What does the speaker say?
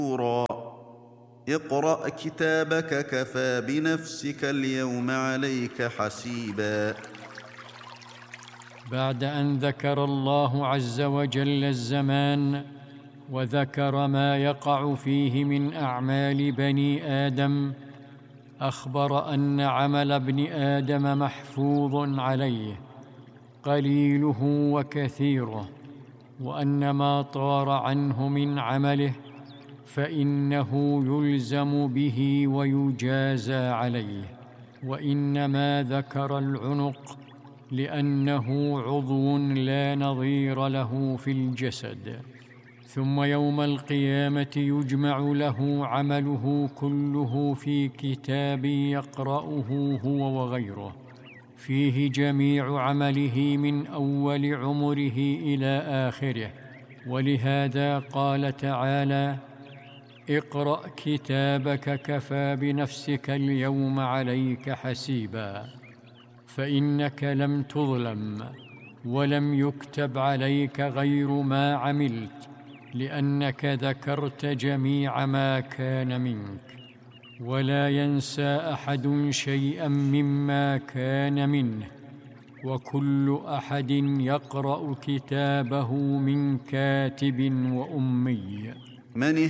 اقرأ كتابك كفى بنفسك اليوم عليك حسيبا. بعد أن ذكر الله عز وجل الزمان وذكر ما يقع فيه من أعمال بني آدم، أخبر أن عمل ابن آدم محفوظ عليه قليله وكثيره، وأن ما طار عنه من عمله فإنه يلزم به ويجازى عليه. وإنما ذكر العنق لأنه عضو لا نظير له في الجسد، ثم يوم القيامة يجمع له عمله كله في كتاب يقرأه هو وغيره، فيه جميع عمله من أول عمره إلى آخره. ولهذا قال تعالى: اقرأ كتابك كفى بنفسك اليوم عليك حسيبا. فإنك لم تظلم ولم يكتب عليك غير ما عملت، لأنك ذكرت جميع ما كان منك، ولا ينسى أحد شيئا مما كان منه، وكل أحد يقرأ كتابه من كاتب وأمي. من